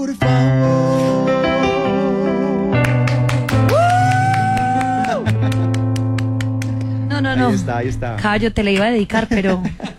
por favor. No. Ahí está. Caballo, te la iba a dedicar, pero...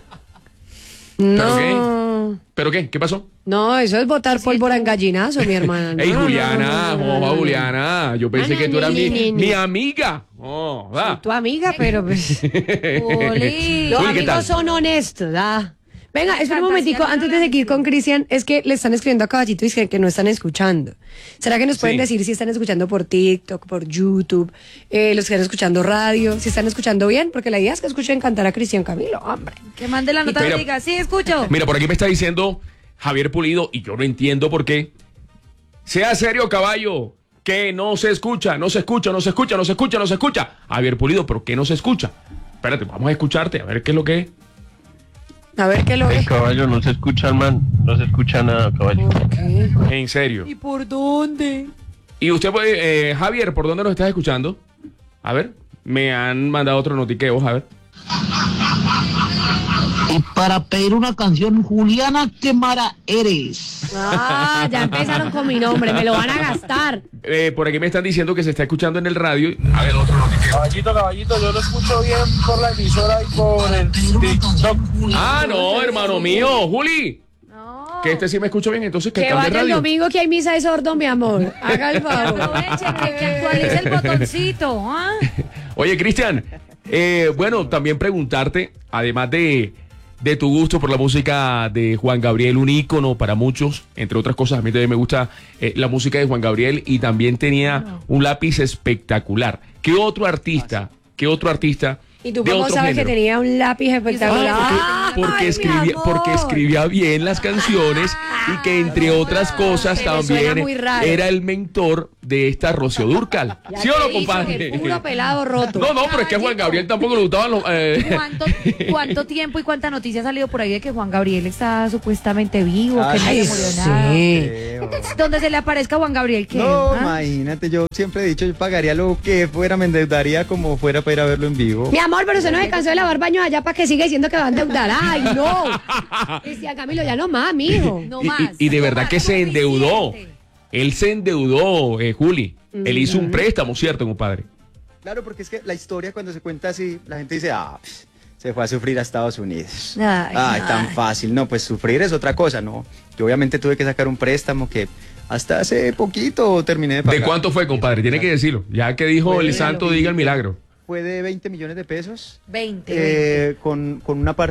No. ¿Pero qué? ¿Qué pasó? No, eso es botar pólvora en gallinazo, mi hermana. Ey, No, Juliana, no. Juliana, yo pensé que tú eras mi amiga. Oh, Soy tu amiga, pero pues... Oli. Los Uy, ¿qué tal? amigos son honestos, ¿ah? Venga, espera un momentico, antes de seguir con Cristian, es que le están escribiendo a Caballito y dicen que no están escuchando. ¿Será que nos pueden Sí. decir si están escuchando por TikTok, por YouTube, los que están escuchando radio, si están escuchando bien? Porque la idea es que escuchen cantar a Cristian Camilo, hombre. Que mande la nota y Mira. diga, sí, escucho. Mira, por aquí me está diciendo Javier Pulido, y yo no entiendo por qué. Sea serio, caballo, que no se escucha. Javier Pulido, ¿pero qué no se escucha? Espérate, vamos a escucharte, a ver qué es lo que es. A ver qué lo El es. caballo no se escucha, man. No se escucha nada, caballo. En serio. ¿Y por dónde? Y usted puede, Javier, ¿por dónde nos estás escuchando? A ver, me han mandado otro notiqueo, a ver. Y para pedir una canción, Juliana, qué mara eres. Ah, ya empezaron con mi nombre, me lo van a gastar. Por aquí me están diciendo que se está escuchando en el radio. A ver, otro notiqueo. Caballito, yo lo escucho bien por la emisora y por el TikTok. Ah, no, hermano mío, Juli. No. Que este sí me escucho bien, entonces que Que cambie vaya el radio. domingo que hay misa de sordo, mi amor. Haga el favor. Aprovechen que actualice el botoncito. ¿Ah? Oye, Cristian, bueno, también preguntarte, además de tu gusto por la música de Juan Gabriel, un ícono para muchos, entre otras cosas, a mí también me gusta la música de Juan Gabriel y también tenía un lápiz espectacular. ¿Qué otro artista? ¿Y tú de cómo otro sabes género? que tenía un lápiz espectacular? Porque Ay, mi amor. escribía bien las canciones y que entre otras cosas que me suena también muy raro. era el mentor de esta Rocío Dúrcal. Ya ¿Sí o te no, he dicho compadre? que el puro pelado roto. No, pero es que a Juan Gabriel tampoco le gustaban los... ¿Cuánto tiempo y cuánta noticia ha salido por ahí de que Juan Gabriel está supuestamente vivo, que Ay, nadie murió nada? Sí. Donde se le aparezca a Juan Gabriel, ¿qué? No, ¿Ah? imagínate, yo siempre he dicho, yo pagaría lo que fuera, me endeudaría como fuera para ir a verlo en vivo. Mi amor, pero usted no se cansó de lavar baños allá para que siga diciendo que va a endeudar. Ay, no. Cristian Camilo, ya no más, mijo. No más. Y de no verdad más, que se suficiente. endeudó. Él se endeudó, Juli. Él hizo un préstamo, ¿cierto, compadre? Claro, porque es que la historia cuando se cuenta así, la gente dice, se fue a sufrir a Estados Unidos. Ay, Tan fácil. No, pues sufrir es otra cosa, ¿no? Yo obviamente tuve que sacar un préstamo que hasta hace poquito terminé de pagar. ¿De cuánto fue, compadre? Tiene que decirlo. Ya que dijo Fue el de- santo, diga el milagro. Fue de 20 millones de pesos. 20. Con una parte